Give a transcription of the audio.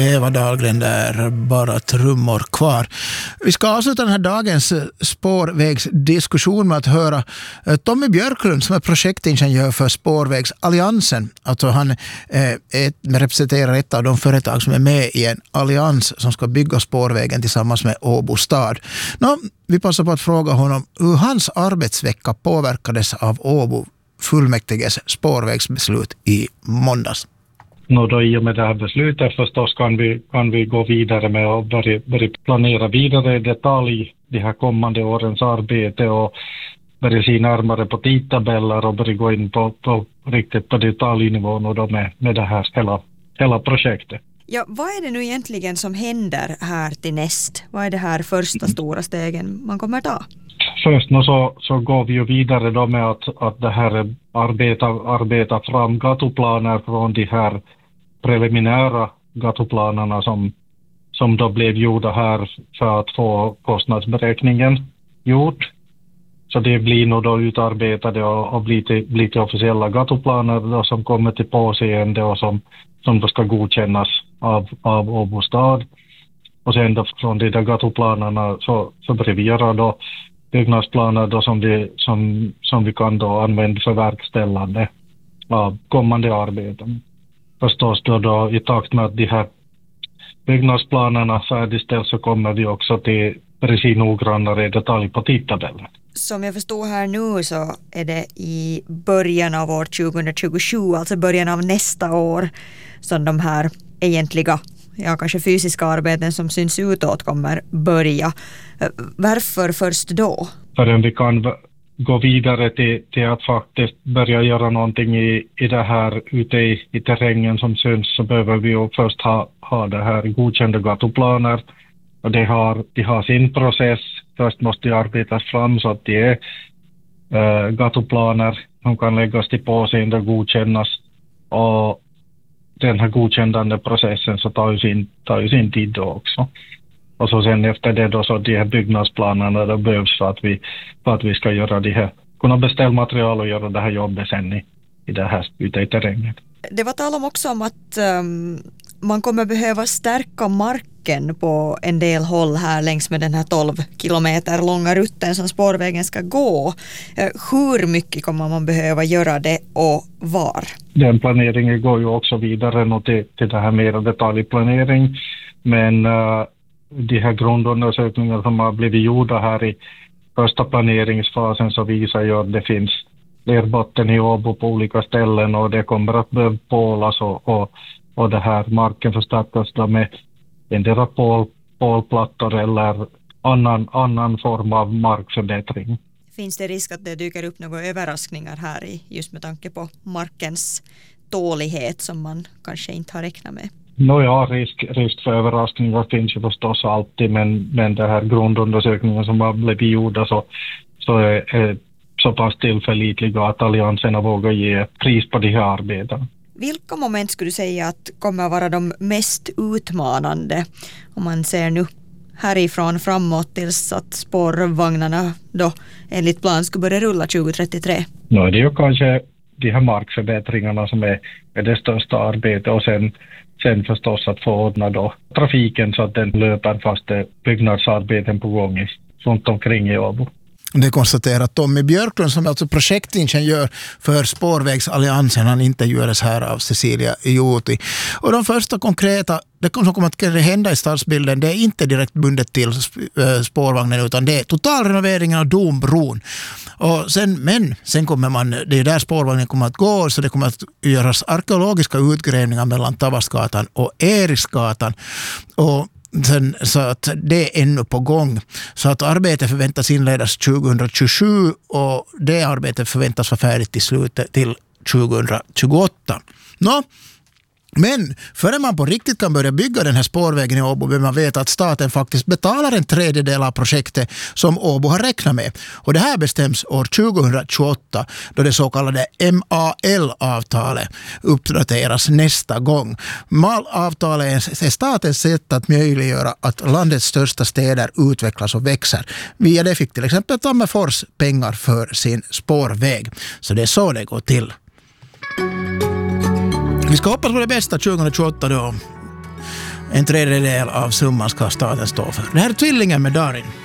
Eva Dahlgren där, bara trummor kvar. Vi ska avsluta den här dagens spårvägsdiskussion med att höra Tommy Björklund som är projektingenjör för Spårvägsalliansen. Alltså han representerar ett av de företag som är med i en allians som ska bygga spårvägen tillsammans med Åbo stad. Vi passar på att fråga honom hur hans arbetsvecka påverkades av Åbo fullmäktiges spårvägsbeslut i måndags. Då i och med det här beslutet förstås kan vi gå vidare med att börja planera vidare i detalj de här kommande årens arbete och börja se närmare på tidtabeller och börja gå in på riktigt på detaljnivån och då med det här hela projektet. Ja, vad är det nu egentligen som händer här till näst? Vad är det här första stora stegen man kommer ta? Först så går vi ju vidare då med att det här arbeta fram gatuplaner från de här preliminära gatuplanerna som då blev gjorda här för att få kostnadsberäkningen gjord. Så det blir nog då utarbetade och blir till officiella gatuplaner då som kommer till påseende och som då ska godkännas av Åbo stad. Och sen då från de där gatuplanerna så börjar vi göra då byggnadsplaner då som vi kan då använda för verkställande av kommande arbeten. Förstås då i takt med att de här byggnadsplanerna färdigställs så kommer vi också till precis noggrannare detalj på tidtabellen. Som jag förstår här nu så är det i början av år 2027, alltså början av nästa år, som de här egentliga, kanske fysiska arbeten som syns utåt kommer börja. Varför först då? Förrän vi kan gå vidare till att faktiskt börja göra någonting i det här ute i terrängen som syns så behöver vi ju först ha det här godkända gatuplaner och de har sin process. Först måste de arbetas fram så att det är gatuplaner som kan läggas till påseende och godkännas och den här godkännande processen så tar ju sin tid då också. Och så sen efter det då så de här byggnadsplanerna då behövs för att vi ska göra det här, kunna beställa material och göra det här jobbet sen i det här ute i terrängen. Det var tal om också om att man kommer behöva stärka marken på en del håll här längs med den här 12 kilometer långa rutten som spårvägen ska gå. Hur mycket kommer man behöva göra det och var? Den planeringen går ju också vidare till det här mer detaljplanering, men de här grundundersökningar som har blivit gjorda här i första planeringsfasen så visar ju att det finns lerbotten i Åbo på olika ställen och det kommer att behöva pålas och det här marken förstärkas då med endera pålplattor eller annan form av markförbättring. Finns det risk att det dyker upp några överraskningar här just med tanke på markens tålighet som man kanske inte har räknat med? Risk för överraskningar finns ju förstås alltid, men det här grundundersökningen som har blivit gjorda så är så pass tillförlitliga att allianserna vågar ge pris på de här arbetena. Vilka moment skulle du säga att kommer vara de mest utmanande om man ser nu härifrån framåt tills att spårvagnarna då enligt plan skulle börja rulla 2033? Det är ju kanske de här markförbättringarna som är det största arbetet och sen förstås att få ordna då trafiken så att den löper fast det byggnadsarbeten på gång runt omkring i Åbo. Det konstaterar Tommy Björklund som är alltså projektingenjör för Spårvägsalliansen. Han intervjuades här av Cecilia Juuti. Och de första konkreta, det som kommer att hända i stadsbilden, det är inte direkt bundet till spårvagnen utan det är totalrenoveringen av Dombron. Och sen kommer det är där spårvagnen kommer att gå, så det kommer att göras arkeologiska utgrävningar mellan Tavastgatan och Eriksgatan. Och sen, så att det är ännu på gång. Så att arbetet förväntas inledas 2027 och det arbetet förväntas vara färdigt till slutet till 2028. Men före man på riktigt kan börja bygga den här spårvägen i Åbo behöver man veta att staten faktiskt betalar en tredjedel av projektet som Åbo har räknat med. Och det här bestäms år 2028 då det så kallade MAL-avtalet uppdateras nästa gång. MAL-avtalet är statens sätt att möjliggöra att landets största städer utvecklas och växer. Via det fick till exempel Tammerfors pengar för sin spårväg. Så det är så det går till. Vi ska hoppas på det bästa 2028 då. En tredjedel av summan ska staten stå för. Det här är Tvillingen med Darin.